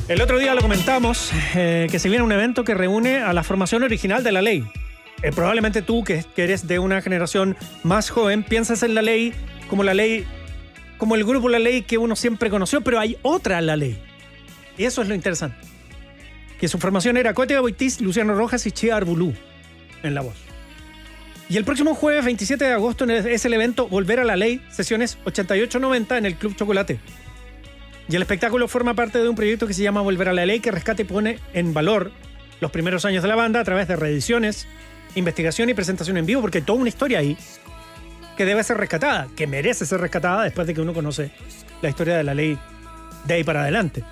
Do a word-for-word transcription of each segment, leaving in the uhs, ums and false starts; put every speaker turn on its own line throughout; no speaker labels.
El otro día lo comentamos, eh, que se viene un evento que reúne a la formación original de La Ley. Eh, probablemente tú, que, que eres de una generación más joven, piensas en La Ley como La Ley, como el grupo La Ley que uno siempre conoció, pero hay otra La Ley. Y eso es lo interesante. Que su formación era Cote Boitis, Luciano Rojas y Chia Arbulú en la voz. Y el próximo jueves veintisiete de agosto es el evento Volver a la Ley, sesiones ochenta y ocho noventa en el Club Chocolate. Y el espectáculo forma parte de un proyecto que se llama Volver a la Ley, que rescata y pone en valor los primeros años de la banda a través de reediciones, investigación y presentación en vivo, porque hay toda una historia ahí que debe ser rescatada, que merece ser rescatada después de que uno conoce la historia de La Ley de ahí para adelante.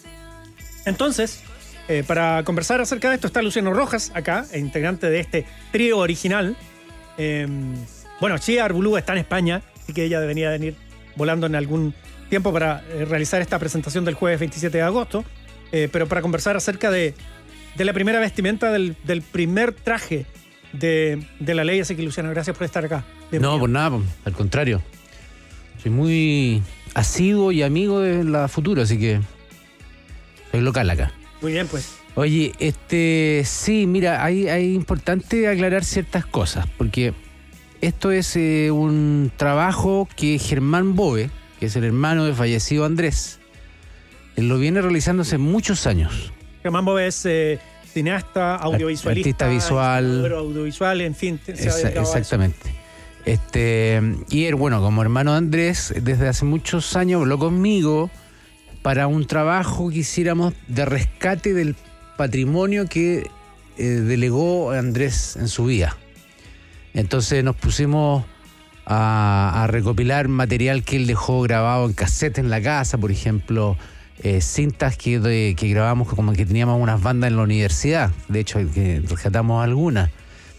Entonces, eh, para conversar acerca de esto está Luciano Rojas acá, integrante de este trío original. Eh, bueno, Chia Arbulú está en España, así que ella debería venir volando en algún tiempo para eh, realizar esta presentación del jueves veintisiete de agosto, eh, pero para conversar acerca de, de la primera vestimenta, del, del primer traje de, de La Ley. Así que, Luciano, gracias por estar acá.
Bienvenido. No, por nada, al contrario. Soy muy asiduo y amigo de la Futura, así que soy local acá.
Muy bien, pues.
Oye, este sí, mira, hay, hay importante aclarar ciertas cosas, porque esto es eh, un trabajo que Germán Bove, que es el hermano del fallecido Andrés, él lo viene realizando hace muchos años.
Germán Bove es eh, cineasta, audiovisualista,
artista visual,
audiovisual, en fin. Se
Esa, exactamente. Este, y él, bueno, como hermano de Andrés, desde hace muchos años habló conmigo para un trabajo que hiciéramos de rescate del patrimonio que eh, delegó Andrés en su vida. Entonces nos pusimos a, a recopilar material que él dejó grabado en cassette en la casa, por ejemplo, eh, cintas que, de, que grabamos como que teníamos unas bandas en la universidad, de hecho que rescatamos algunas.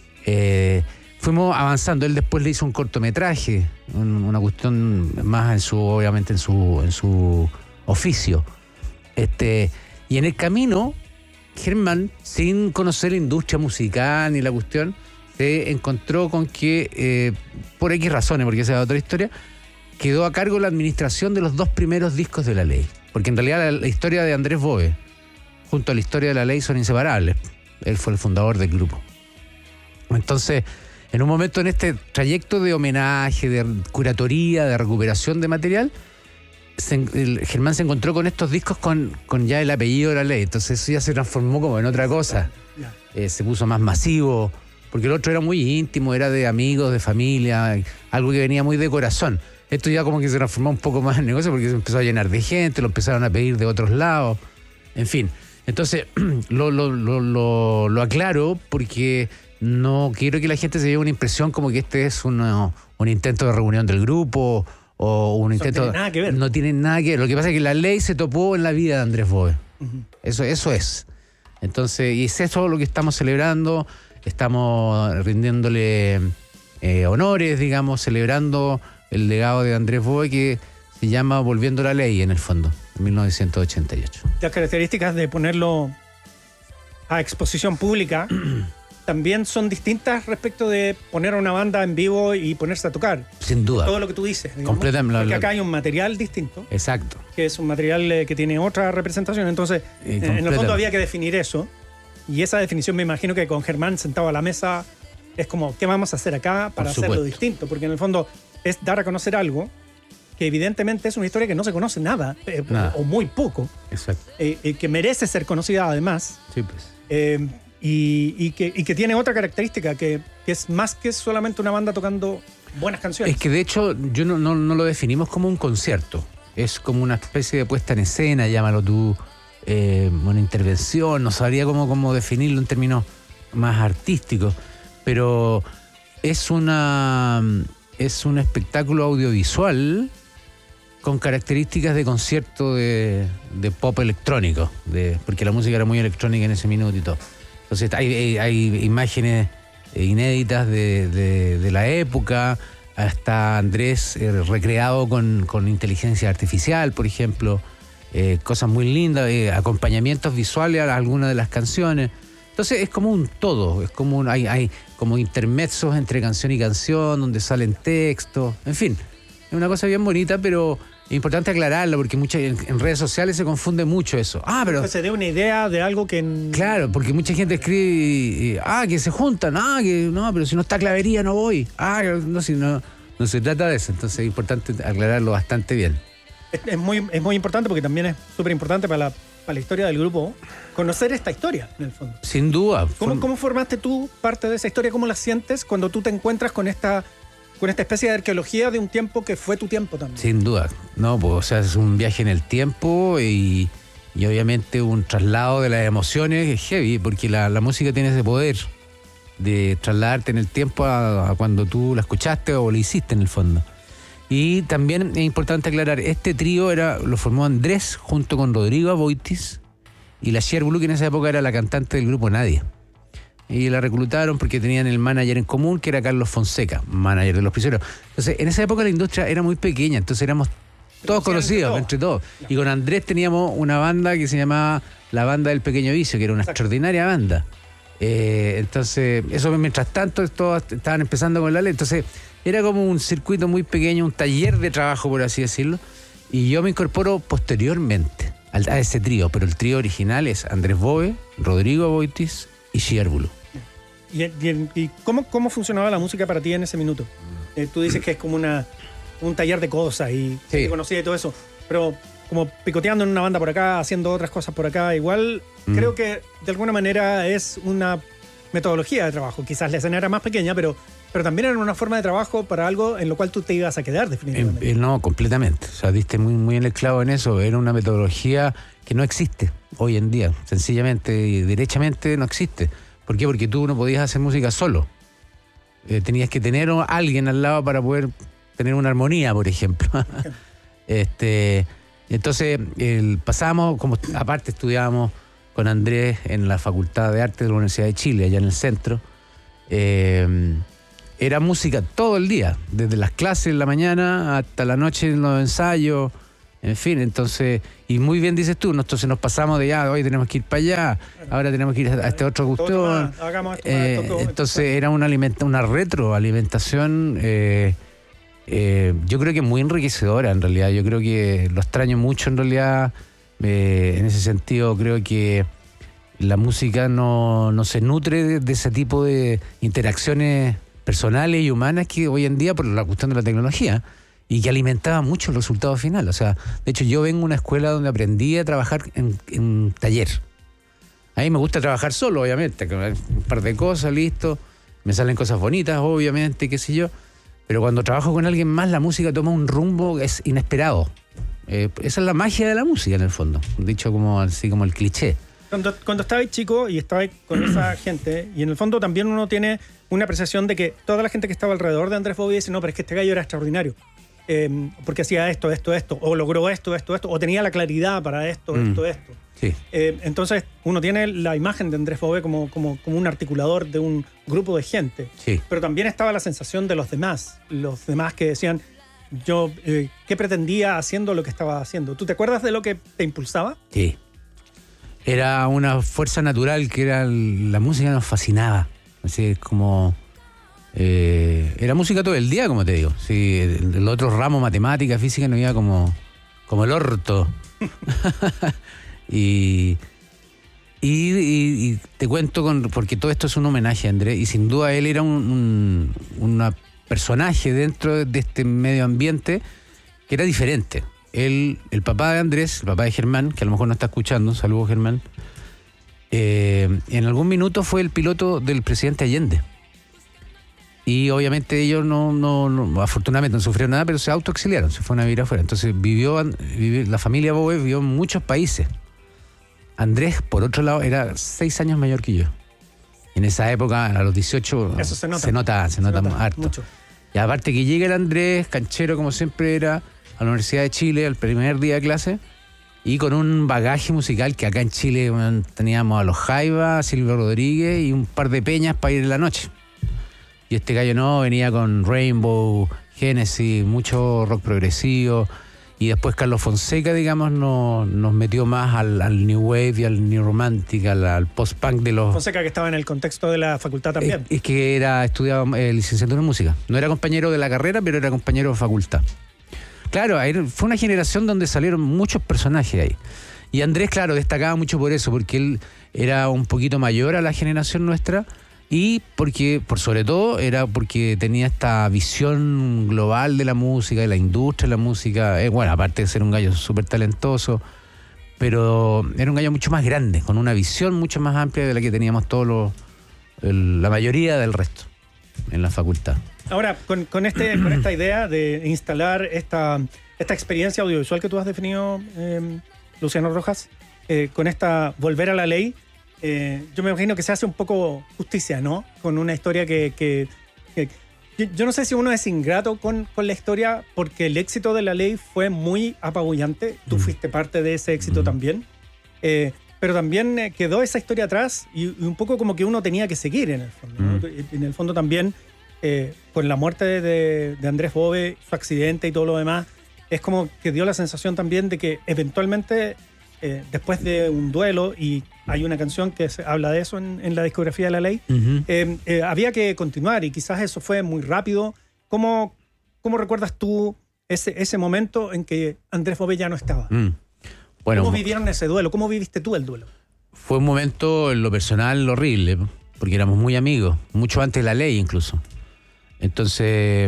Eh, fuimos avanzando, él después le hizo un cortometraje, un, una cuestión más en su, obviamente en su, en su oficio. Este, y en el camino, Germán, sin conocer la industria musical ni la cuestión, se encontró con que, eh, por X razones, porque esa es otra historia, quedó a cargo la administración de los dos primeros discos de La Ley. Porque en realidad la, la historia de Andrés Bove, junto a la historia de La Ley, son inseparables. Él fue el fundador del grupo. Entonces, en un momento en este trayecto de homenaje, de curatoría, de recuperación de material, se, el, Germán se encontró con estos discos con, con ya el apellido de La Ley. Entonces eso ya se transformó como en otra cosa. Eh, se puso más masivo, porque el otro era muy íntimo, era de amigos, de familia, algo que venía muy de corazón. Esto ya como que se transformó un poco más en negocio porque se empezó a llenar de gente, lo empezaron a pedir de otros lados, en fin. Entonces lo, lo, lo, lo, lo aclaro porque no quiero que la gente se lleve una impresión como que este es una, un intento de reunión del grupo o un intento...
No tiene nada que ver.
No tiene nada que ver. Lo que pasa es que La Ley se topó en la vida de Andrés Bove. Uh-huh. Eso, eso es. Entonces, y es eso lo que estamos celebrando. Estamos rindiéndole eh, honores, digamos, celebrando el legado de Andrés Bove, que se llama Volviendo a la Ley, en el fondo, en mil novecientos ochenta y ocho.
Las características de ponerlo a exposición pública también son distintas respecto de poner a una banda en vivo y ponerse a tocar.
Sin duda.
Todo lo que tú dices.
Completamente.
Porque acá hay un material distinto.
Exacto.
Que es un material eh, que tiene otra representación. Entonces, eh, en el fondo había que definir eso. Y esa definición me imagino que con Germán sentado a la mesa es como, ¿qué vamos a hacer acá para hacerlo distinto? Porque en el fondo es dar a conocer algo que evidentemente es una historia que no se conoce nada, eh, nada. o muy poco.
Exacto.
Eh, eh, que merece ser conocida además.
Sí, pues.
Eh, y, y, que, y que tiene otra característica, que, que es más que solamente una banda tocando buenas canciones.
Es que de hecho yo no, no, no lo definimos como un concierto. Es como una especie de puesta en escena, llámalo tú, eh, una intervención, no sabría cómo, cómo definirlo en términos más artísticos, pero es una es un espectáculo audiovisual con características de concierto de, de pop electrónico, de, porque la música era muy electrónica en ese minuto y todo. Entonces hay, hay, hay imágenes inéditas de, de, de la época, hasta Andrés eh, recreado con, con inteligencia artificial, por ejemplo, eh, cosas muy lindas, eh, acompañamientos visuales a algunas de las canciones. Entonces es como un todo, es como un, hay, hay como intermezos entre canción y canción, donde salen textos, en fin, es una cosa bien bonita, pero Es importante aclararlo porque muchas, en, en redes sociales se confunde mucho eso. Ah, pero...
Se dé una idea de algo que... En...
Claro, porque mucha gente escribe, eh, ah, que se juntan, ah, que no, pero si no está Clavería no voy. Ah, no, si no, no se trata de eso. Entonces es importante aclararlo bastante bien.
Es, es, muy, es muy importante porque también es súper importante para la, para la historia del grupo conocer esta historia, en el fondo.
Sin duda.
¿Cómo, ¿Cómo formaste tú parte de esa historia? ¿Cómo la sientes cuando tú te encuentras con esta... con esta especie de arqueología de un tiempo que fue tu tiempo también?
Sin duda, no, pues, o sea, es un viaje en el tiempo y, y obviamente un traslado de las emociones es heavy, porque la, la música tiene ese poder de trasladarte en el tiempo a, a cuando tú la escuchaste o la hiciste en el fondo. Y también es importante aclarar, este trío era, lo formó Andrés junto con Rodrigo Aboitis y la Cher Blue, que en esa época era la cantante del grupo Nadia. Y la reclutaron porque tenían el manager en común, que era Carlos Fonseca, manager de Los Prisioneros. Entonces, en esa época la industria era muy pequeña, entonces éramos todos conocidos, entre todos. Y con Andrés teníamos una banda que se llamaba La Banda del Pequeño Vicio, que era una Exacto. extraordinaria banda. Eh, entonces, eso mientras tanto, todos estaban empezando con la ley. Entonces, era como un circuito muy pequeño, un taller de trabajo, por así decirlo. Y yo me incorporo posteriormente a ese trío, pero el trío original es Andrés Bove, Rodrigo Aboitis y Cher Blue.
¿Y, y, y cómo, cómo funcionaba la música para ti en ese minuto? Eh, tú dices que es como una, un taller de cosas y
sí.
te conocía y todo eso, pero como picoteando en una banda por acá, haciendo otras cosas por acá, igual mm. creo que de alguna manera es una metodología de trabajo. Quizás la escena era más pequeña, pero, pero también era una forma de trabajo para algo en lo cual tú te ibas a quedar definitivamente.
Eh, no, completamente. O sea, diste muy, muy en el clavo en eso. Era una metodología que no existe hoy en día. Sencillamente y derechamente no existe. ¿Por qué? Porque tú no podías hacer música solo. Eh, tenías que tener a alguien al lado para poder tener una armonía, por ejemplo. este, entonces, el, pasamos, como aparte estudiábamos con Andrés en la Facultad de Arte de la Universidad de Chile, allá en el centro. Eh, era música todo el día, desde las clases en la mañana hasta la noche en los ensayos. En fin, entonces, y muy bien dices tú, entonces nos pasamos de ya, hoy tenemos que ir para allá, ahora tenemos que ir a este otro cuestión. Eh, entonces era una, alimenta, una retroalimentación, eh, eh, yo creo que muy enriquecedora en realidad. Yo creo que lo extraño mucho en realidad. Eh, en ese sentido, creo que la música no, no se nutre de, de ese tipo de interacciones personales y humanas que hoy en día, por la cuestión de la tecnología, y que alimentaba mucho el resultado final. O sea, de hecho yo vengo de una escuela donde aprendí a trabajar en, en taller. A mí me gusta trabajar solo, obviamente, un par de cosas, listo, me salen cosas bonitas, obviamente, qué sé yo, pero cuando trabajo con alguien más, la música toma un rumbo que es inesperado. Eh, esa es la magia de la música, en el fondo, dicho como así como el cliché.
Cuando, cuando estabais chico y estabais con esa gente, y en el fondo también uno tiene una apreciación de que toda la gente que estaba alrededor de Andrés Bove dice, no, pero es que este gallo era extraordinario. Eh, porque hacía esto, esto, esto, o logró esto, esto, esto, o tenía la claridad para esto, mm. esto, esto.
Sí.
Eh, entonces uno tiene la imagen de Andrés Bove como, como, como un articulador de un grupo de gente,
sí.
pero también estaba la sensación de los demás, los demás que decían, yo, eh, ¿qué pretendía haciendo lo que estaba haciendo? ¿Tú te acuerdas de lo que te impulsaba?
Sí. Era una fuerza natural que era la música, nos fascinaba. Así como... Eh, era música todo el día, como te digo. Sí, el, el otro ramo, matemática, física, no iba como, como el orto. y, y, y, y te cuento, con, porque todo esto es un homenaje a Andrés, y sin duda él era un, un una personaje dentro de este medio ambiente que era diferente. Él, el papá de Andrés, el papá de Germán, que a lo mejor no está escuchando, saludos Germán, eh, en algún minuto fue el piloto del presidente Allende. Y obviamente ellos no, no, no, afortunadamente no sufrieron nada, pero se autoexiliaron, se fueron a vivir afuera. Entonces vivió, vivió la familia Bove vivió en muchos países. Andrés, por otro lado, era seis años mayor que yo. En esa época, a los dieciocho,
eso se nota,
se nota, se, se nota, nota harto.
Mucho.
Y aparte que llega el Andrés, canchero como siempre era, a la Universidad de Chile, al primer día de clase, y con un bagaje musical que acá en Chile, bueno, teníamos a los Jaiba, a Silvio Rodríguez y un par de peñas para ir en la noche. Y este gallo no, venía con Rainbow, Genesis, mucho rock progresivo. Y después Carlos Fonseca, digamos, no, nos metió más al, al New Wave y al New Romantic, al, al post-punk de los...
Fonseca que estaba en el contexto de la facultad también.
Es, es que era estudiaba eh, licenciatura en música. No era compañero de la carrera, pero era compañero de facultad. claro, fue una generación donde salieron muchos personajes ahí. Y Andrés, claro, destacaba mucho por eso, porque él era un poquito mayor a la generación nuestra y porque, por sobre todo, era porque tenía esta visión global de la música, de la industria de la música. Eh, bueno, aparte de ser un gallo súper talentoso, pero era un gallo mucho más grande, con una visión mucho más amplia de la que teníamos todos los, el, la mayoría del resto en la facultad.
Ahora, con, con, este, con esta idea de instalar esta, esta experiencia audiovisual que tú has definido, eh, Luciano Rojas, eh, con esta volver a la ley, eh, yo me imagino que se hace un poco justicia, ¿no? Con una historia que... que, que yo no sé si uno es ingrato con, con la historia porque el éxito de la ley fue muy apabullante. Tú fuiste parte de ese éxito también. Eh, pero también eh, quedó esa historia atrás y, y un poco como que uno tenía que seguir en el fondo, ¿no? En el fondo también, eh, con la muerte de, de Andrés Bove, su accidente y todo lo demás, es como que dio la sensación también de que eventualmente, eh, después de un duelo, y hay una canción que se habla de eso en, en la discografía de la ley, uh-huh. eh, eh, había que continuar y quizás eso fue muy rápido. ¿Cómo, cómo recuerdas tú ese, ese momento en que Andrés Bove ya no estaba? Mm. Bueno, ¿cómo vivieron ese duelo? ¿Cómo viviste tú el duelo?
Fue un momento en lo personal horrible, porque éramos muy amigos, mucho antes de la ley incluso. Entonces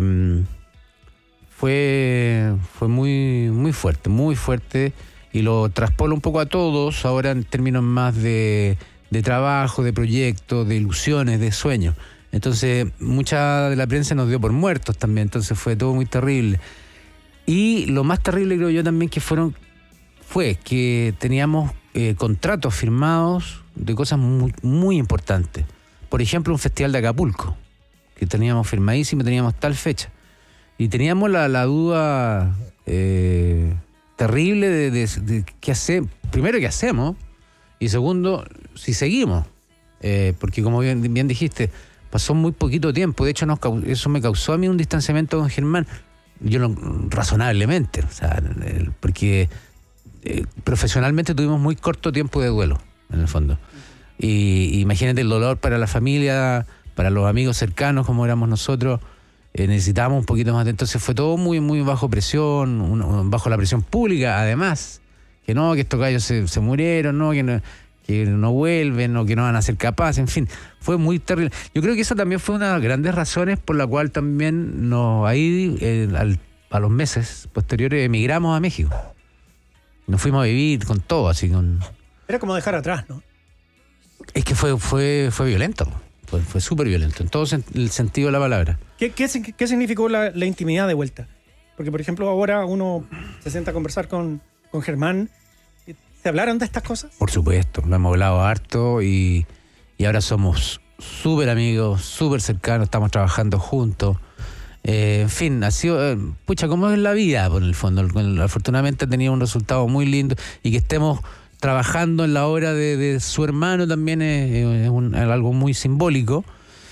fue, fue muy, muy fuerte, muy fuerte. Y lo traspolo un poco a todos, ahora en términos más de, de trabajo, de proyectos, de ilusiones, de sueños. Entonces, mucha de la prensa nos dio por muertos también, entonces fue todo muy terrible. Y lo más terrible, creo yo, también que fueron fue que teníamos eh, contratos firmados de cosas muy, muy importantes. Por ejemplo, un festival de Acapulco, que teníamos firmadísimo, teníamos tal fecha. Y teníamos la, la duda... Eh, terrible de, de, de qué hacer, primero qué hacemos y segundo si seguimos, eh, porque como bien, bien dijiste, pasó muy poquito tiempo. De hecho nos, eso me causó a mí un distanciamiento con Germán, yo lo, razonablemente, o sea, el, porque eh, profesionalmente tuvimos muy corto tiempo de duelo en el fondo, y, y imagínate el dolor para la familia, para los amigos cercanos como éramos nosotros. Eh, necesitábamos un poquito más de... Entonces fue todo muy, muy bajo presión, un, bajo la presión pública, además. Que no, que estos gallos se, se murieron, no, que no, que no vuelven, o que no van a ser capaces, en fin. Fue muy terrible. Yo creo que esa también fue una de las grandes razones por la cual también nos, ahí, eh, al, a los meses posteriores, emigramos a México. Nos fuimos a vivir con todo, así con...
Era como dejar atrás, ¿no?
Es que fue, fue, fue violento. Fue, fue súper violento, en todo sen- el sentido de la palabra.
¿Qué, qué, qué significó la, la intimidad de vuelta? Porque, por ejemplo, ahora uno se sienta a conversar con, con Germán. ¿Se hablaron de estas cosas?
Por supuesto, lo hemos hablado harto y, y ahora somos súper amigos, súper cercanos, estamos trabajando juntos. Eh, en fin, ha sido, eh, pucha, como es la vida, por el fondo. Afortunadamente ha tenido un resultado muy lindo y que estemos trabajando en la obra de, de su hermano también es, es, un, es algo muy simbólico.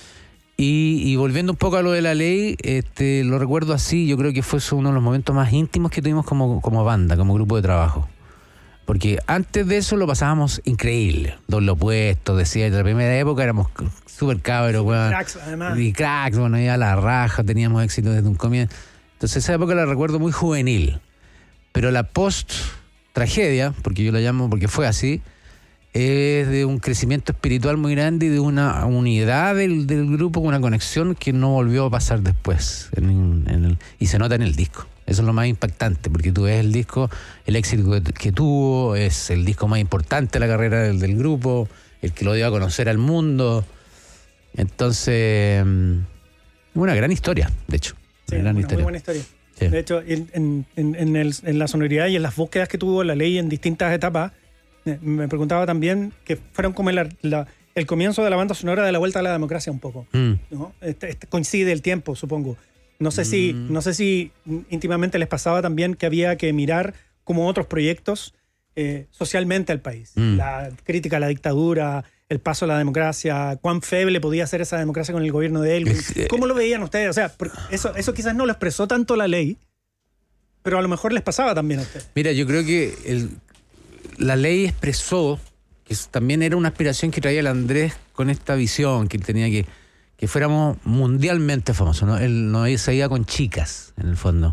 Y, y volviendo un poco a lo de la ley, este, lo recuerdo así, yo creo que fue uno de los momentos más íntimos que tuvimos como, como banda, como grupo de trabajo. Porque antes de eso lo pasábamos increíble, doble opuesto, decía, en la primera época éramos súper cabros, bueno,
cracks, además.
Y cracks, bueno, ya la raja, teníamos éxito desde un comienzo. Entonces esa época la recuerdo muy juvenil. Pero la post... tragedia, porque yo la llamo porque fue así, es de un crecimiento espiritual muy grande y de una unidad del, del grupo, una conexión que no volvió a pasar después en, en el, y se nota en el disco. Eso es lo más impactante, porque tú ves el disco, el éxito que, que tuvo, es el disco más importante de la carrera del, del grupo, el que lo dio a conocer al mundo. Entonces, una gran historia, de hecho.
Sí,
una gran
una
historia.
Muy buena historia. Sí. De hecho, en, en, en, el, en la sonoridad y en las búsquedas que tuvo la ley en distintas etapas, me preguntaba también que fueron como el, la, el comienzo de la banda sonora de la vuelta a la democracia un poco, mm. ¿no? Este, este coincide el tiempo, supongo. No sé, mm. si, no sé si íntimamente les pasaba también que había que mirar como otros proyectos eh, socialmente al país. Mm. La crítica a la dictadura, el paso a la democracia, cuán feble podía ser esa democracia con el gobierno de él. ¿Cómo lo veían ustedes? O sea, eso, eso quizás no lo expresó tanto la ley, pero a lo mejor les pasaba también a ustedes.
Mira, yo creo que el, la ley expresó que también era una aspiración que traía el Andrés con esta visión, que tenía que, que fuéramos mundialmente famosos, ¿no? Él no se iba con chicas, en el fondo.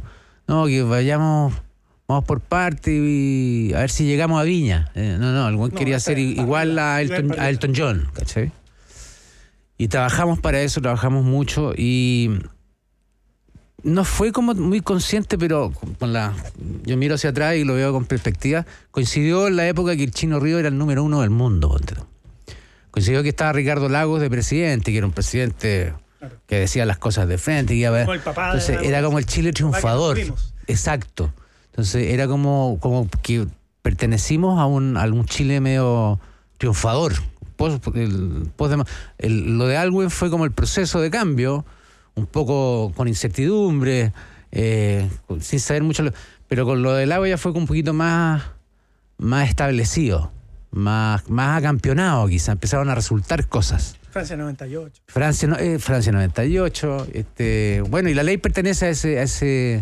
no, que vayamos, vamos por parte y a ver si llegamos a Viña. Eh, no, no, el güey
No,
quería
ese
ser
es
igual
para-
a Elton,
para-
a Elton John, ¿cachai? Y trabajamos para eso, trabajamos mucho y no fue como muy consciente, pero con la, yo miro hacia atrás y lo veo con perspectiva. Coincidió en la época que el Chino Río era el número uno del mundo. ponte tú. Coincidió que estaba Ricardo Lagos de presidente, que era un presidente
Claro.
que decía las cosas de frente. Y iba a-
Como el papá de
entonces
Lagos.
era como el Chile triunfador.
que tuvimos.
Exacto. Entonces era como, como que pertenecimos a un, a un Chile medio triunfador. Post- el- post- el- lo de Alwin fue como el proceso de cambio, un poco con incertidumbre, eh, sin saber mucho, lo- pero con lo del agua ya fue un poquito más, más establecido, más, más acampeonado quizá, empezaron a resultar cosas.
Francia noventa y ocho.
Francia, no- eh, Francia noventa y ocho, este, bueno, y la ley pertenece a ese, a ese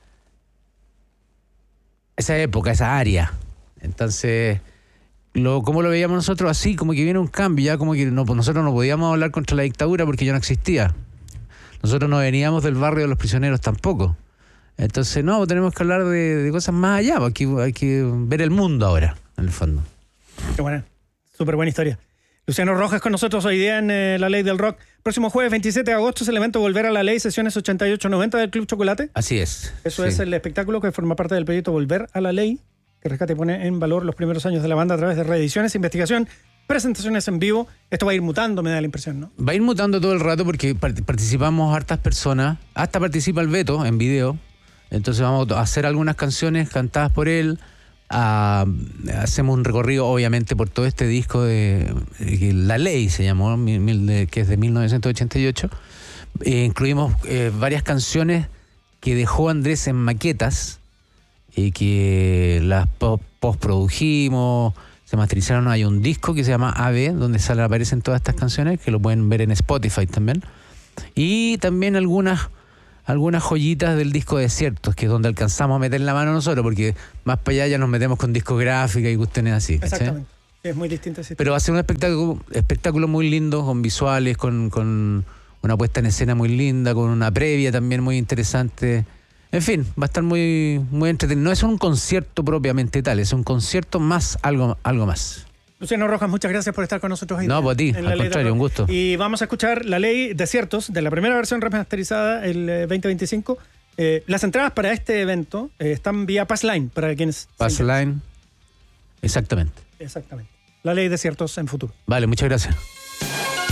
esa época, esa área. Entonces, lo, ¿cómo lo veíamos nosotros? Así, como que viene un cambio, ya como que no, pues nosotros no podíamos hablar contra la dictadura porque ya no existía. Nosotros no veníamos del barrio de los prisioneros tampoco. Entonces, no, tenemos que hablar de, de cosas más allá, porque hay que ver el mundo ahora, en el fondo.
Qué buena, súper buena historia. Luciano Rojas con nosotros hoy día en eh, La Ley del Rock. Próximo jueves veintisiete de agosto es el evento Volver a la Ley, sesiones ochenta y ocho noventa del Club Chocolate.
Así es.
Eso
sí.
es el espectáculo que forma parte del proyecto Volver a la Ley, que rescata y pone en valor los primeros años de la banda a través de reediciones, investigación, presentaciones en vivo. Esto va a ir mutando, me da la impresión, ¿no?
Va a ir mutando todo el rato porque part- participamos hartas personas. Hasta participa el Beto en video. Entonces vamos a hacer algunas canciones cantadas por él. Ah, hacemos un recorrido, obviamente, por todo este disco de, de La Ley, se llamó, mil- mil de- que es de mil novecientos ochenta y ocho. Eh, incluimos eh, varias canciones que dejó Andrés en maquetas y que las po- postprodujimos, se masterizaron. Hay un disco que se llama A B, donde sale, aparecen todas estas canciones, que lo pueden ver en Spotify también. Y también algunas, algunas joyitas del disco Desiertos, que es donde alcanzamos a meter la mano nosotros, porque más para allá ya nos metemos con discográfica y cuestiones así. ¿cachai?
Exactamente. Sí, es muy distinto ese
Pero va a ser un espectáculo, espectáculo muy lindo, con visuales, con, con una puesta en escena muy linda, con una previa también muy interesante. En fin, va a estar muy, muy entretenido. No es un concierto propiamente tal, es un concierto más algo, algo más.
Luciano Rojas, muchas gracias por estar con nosotros hoy.
No,
día
pues a ti,
en La
al
Ley del
contrario,
Rock.
un gusto.
Y vamos a escuchar La Ley Desiertos, de la primera versión remasterizada el eh, veinte veinticinco. Eh, las entradas para este evento eh, están vía Passline, para quienes...
Passline, exactamente.
Exactamente. La Ley Desiertos en futuro.
Vale, muchas gracias.